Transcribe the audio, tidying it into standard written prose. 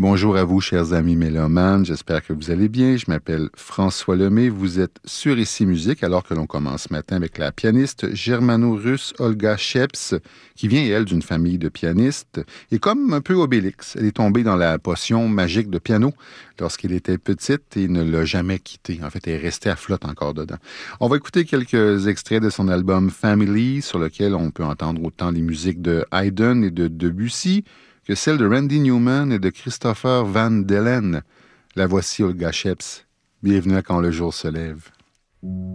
Bonjour à vous, chers amis mélomanes. J'espère que vous allez bien. Je m'appelle François Lemay. Vous êtes sur Ici Musique, alors que l'on commence ce matin avec la pianiste germano-russe Olga Sheps, qui vient, elle, d'une famille de pianistes. Et comme un peu Obélix, elle est tombée dans la potion magique de piano lorsqu'elle était petite et ne l'a jamais quittée. En fait, elle est restée à flotte encore dedans. On va écouter quelques extraits de son album Family, sur lequel on peut entendre autant les musiques de Haydn et de Debussy, que celle de Randy Newman et de Christopher Van Delen. La voici, Olga Sheps. Bienvenue à Quand le jour se lève.